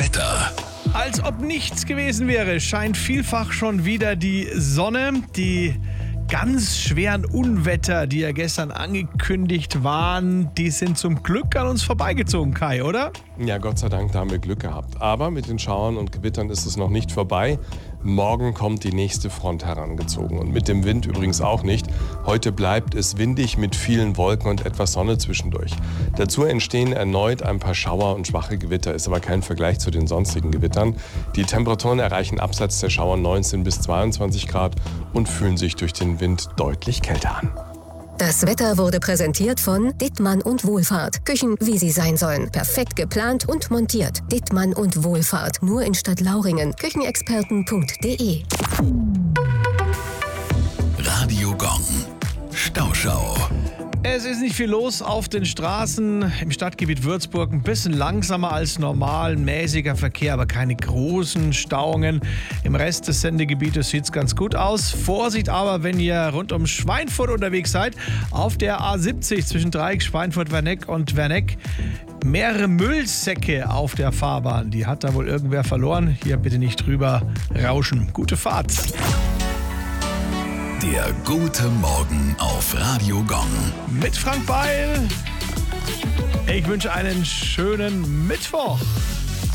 Wetter. Als ob nichts gewesen wäre, scheint vielfach schon wieder die Sonne. Die ganz schweren Unwetter, die ja gestern angekündigt waren, die sind zum Glück an uns vorbeigezogen, Kai, oder? Ja, Gott sei Dank, da haben wir Glück gehabt. Aber mit den Schauern und Gewittern ist es noch nicht vorbei. Morgen kommt die nächste Front herangezogen und mit dem Wind übrigens auch nicht. Heute bleibt es windig mit vielen Wolken und etwas Sonne zwischendurch. Dazu entstehen erneut ein paar Schauer und schwache Gewitter, ist aber kein Vergleich zu den sonstigen Gewittern. Die Temperaturen erreichen abseits der Schauer 19 bis 22 Grad und fühlen sich durch den Wind deutlich kälter an. Das Wetter wurde präsentiert von Dittmann und Wohlfahrt. Küchen, wie sie sein sollen. Perfekt geplant und montiert. Dittmann und Wohlfahrt. Nur in Stadtlauringen. Küchenexperten.de. Radio Gong. Stauschau. Es ist nicht viel los auf den Straßen. Im Stadtgebiet Würzburg ein bisschen langsamer als normal, mäßiger Verkehr, aber keine großen Stauungen. Im Rest des Sendegebietes sieht es ganz gut aus. Vorsicht aber, wenn ihr rund um Schweinfurt unterwegs seid, auf der A70 zwischen Dreieck, Schweinfurt, Werneck und Werneck. Mehrere Müllsäcke auf der Fahrbahn. Die hat da wohl irgendwer verloren. Hier bitte nicht drüber rauschen. Gute Fahrt. Der gute Morgen auf Radio Gong. Mit Frank Beil. Ich wünsche einen schönen Mittwoch.